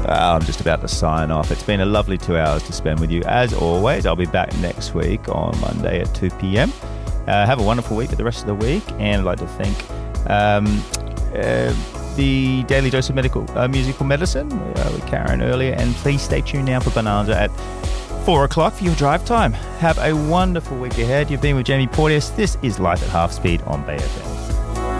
I'm just about to sign off. It's been a lovely 2 hours to spend with you. As always, I'll be back next week on Monday at 2 p.m. Have a wonderful week for the rest of the week. And I'd like to thank the Daily Dose of Musical Medicine with Karen earlier. And please stay tuned now for Bonanza at 4 o'clock for your drive time. Have a wonderful week ahead. You've been with Jamie Porteous. This is Life at Half Speed on Bay FM.